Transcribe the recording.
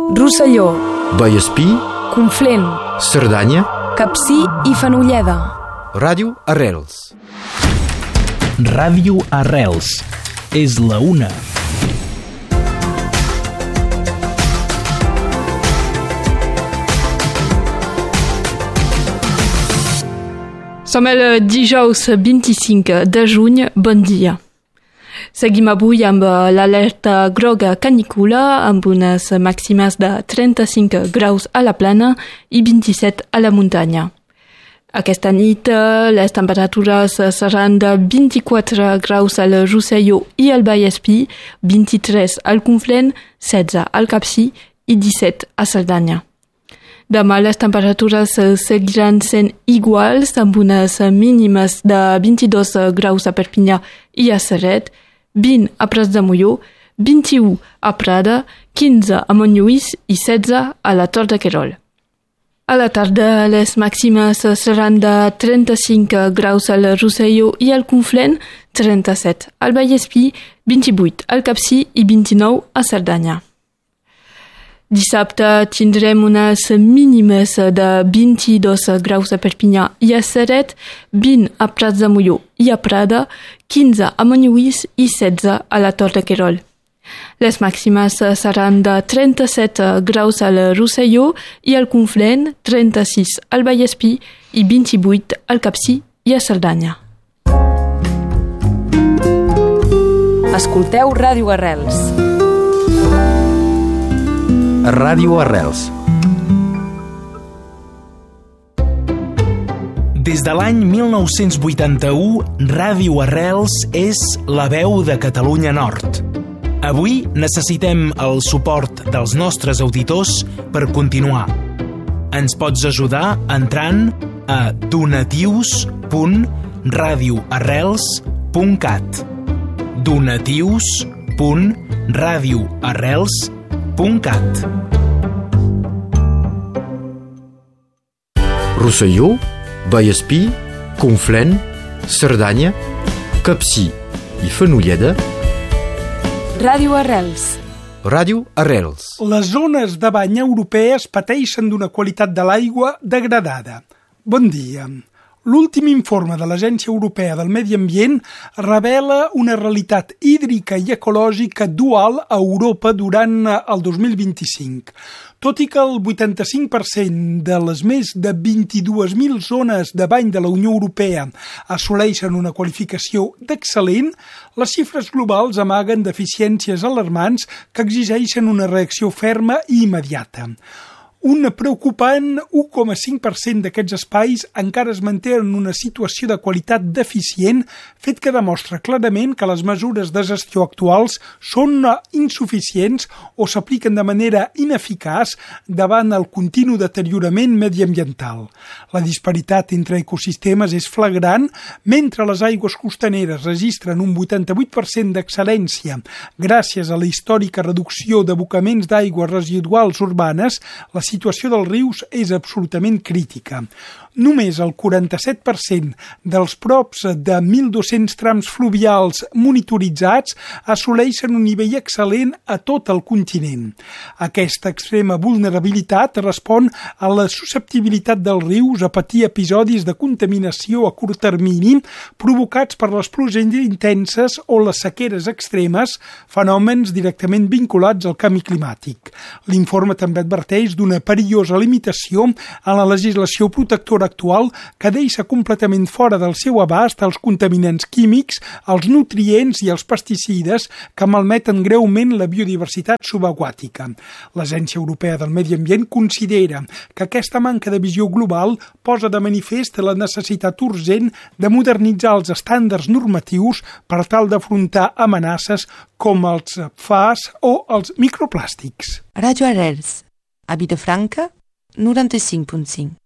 Rosselló, Vallespí, Conflent, Cerdanya, Capcir i Fenolleda. Ràdio Arrels. Ràdio Arrels. És la una. Som el dijous 25 de juny. Bon dia. Seguim avui amb l'alerta groga canícula, amb unes màximes de 35 graus a la plana i 27 a la muntanya. Aquesta nit les temperatures seran de 24 graus al Rosselló i al Vallespí, 23 al Conflent, 16 al Capcir i 17 a Cerdanya. Demà les temperatures seguiran sent iguals, amb unes mínimes de 22 graus a Perpinyà i a Ceret, 20 a Prats de Molló, 21 a Prada, 15 a Montlluís i 16 a la Tor de Querol. A la tarda les màximes seran de 35 graus al Rosselló i al Conflent, 37 al Vallespí, 28 al Capcir i 29 a Cerdanya. Dissabte tindrem unes mínimes de 22 graus a Perpinyà i a Ceret, 20 a Prats de Molló i a Prada, 15 a Montlluís i 16 a la Tor de Querol. Les màximes seran de 37 graus al Rosselló i al Conflent, 36 al Vallespí i 28 al Capcir i a Cerdanya. Escolteu Ràdio Arrels. Ràdio Arrels. Des de l'any 1981, Ràdio Arrels és la veu de Catalunya Nord. Avui necessitem el suport dels nostres auditors per continuar. Ens pots ajudar entrant a donatius.radioarrels.cat donatius.radioarrels.cat. Rosselló, Vallespí, Conflent, Cerdanya, Capcir i Fenolleda. Ràdio Arrels. Ràdio Arrels. Les zones de bany europees pateixen d'una qualitat de l'aigua degradada. Bon dia. L'últim informe de l'Agència Europea del Medi Ambient revela una realitat hídrica i ecològica dual a Europa durant el 2025. Tot i que el 85% de les més de 22.000 zones de bany de la Unió Europea assoleixen una qualificació d'excel·lent, les xifres globals amaguen deficiències alarmants que exigeixen una reacció ferma i immediata. Un preocupant 1,5% d'aquests espais encara es mantenen en una situació de qualitat deficient, fet que demostra clarament que les mesures de gestió actuals són insuficients o s'apliquen de manera ineficaç davant el continu deteriorament mediambiental. La disparitat entre ecosistemes és flagrant, mentre les aigües costaneres registren un 88% d'excel·lència gràcies a la històrica reducció d'abocaments d'aigües residuals urbanes, la situació dels rius és absolutament crítica. Només el 47% dels props de 1.200 trams fluvials monitoritzats assoleixen un nivell excel·lent a tot el continent. Aquesta extrema vulnerabilitat respon a la susceptibilitat dels rius a patir episodis de contaminació a curt termini provocats per les pluges intenses o les sequeres extremes, fenòmens directament vinculats al canvi climàtic. L'informe també adverteix d'una perillosa limitació a la legislació protectora actual que deixa completament fora del seu abast els contaminants químics, els nutrients i els pesticides que malmeten greument la biodiversitat subaquàtica. L'Agència Europea del Medi Ambient considera que aquesta manca de visió global posa de manifest la necessitat urgent de modernitzar els estàndards normatius per tal d'afrontar amenaces com els PFAS o els microplàstics. Ràdio Arrels, a Vilafranca, 95.5.